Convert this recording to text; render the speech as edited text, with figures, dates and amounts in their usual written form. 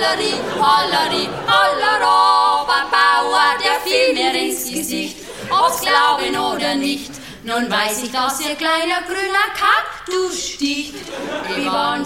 Holleri, Holleri, Hollero, beim Bauer, der fiel mir ins Gesicht. Ob's glauben oder nicht, nun weiß ich, dass ihr kleiner grüner Kaktus sticht. Wir waren